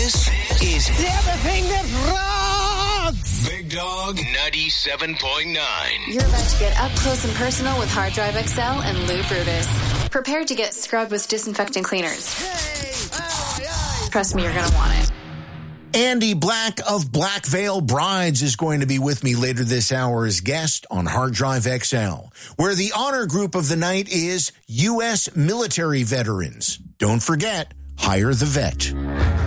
This is everything that rocks. Big Dog 97.9. You're about to get up close and personal with Hard Drive XL and Lou Brutus. Prepare to get scrubbed with disinfectant cleaners. Trust me, you're going to want it. Andy Black of Black Veil Brides is going to be with me later this hour as guest on Hard Drive XL, where the honor group of the night is U.S. military veterans. Don't forget, hire the vet.